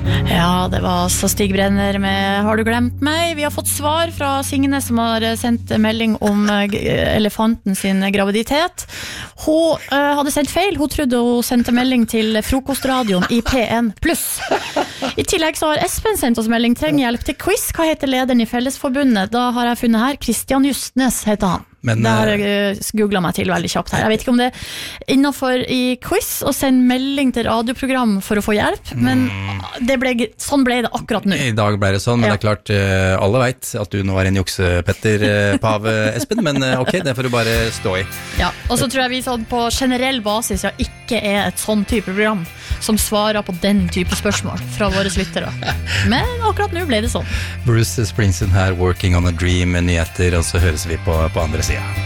Ja, det var så Stig Brenner med Har du glemt meg? Vi har fått svar fra Signe som har sendt melding om elefanten sin graviditet. Hun hadde sendt feil. Hun trodde hun sendte melding til frokostradioen i P1+. I tillegg så har Espen sendt oss melding. Trenger hjelp til quiz. Hva heter lederen i Fellesforbundet? Da har jeg funnet her. Kristian Justnes heter han. Men, det har jeg googlet meg til veldig kjapt her. Jeg vet ikke om det er innenfor i quiz å sende melding til radioprogram for å få hjelp, men sånn ble det akkurat nå. I dag ble det sånn, men det er klart, alle vet at du nå er en juksepetter på havet, Espen, men ok, det får du bare stå i. Ja, og så tror jeg vi sånn på generell basis ikke er et sånn type program som svarer på den type spørsmål fra våre lyttere. Men akkurat nå ble det sånn. Bruce Springsteen her, Working on a Dream, med nyheter, og så høres vi på andre siden.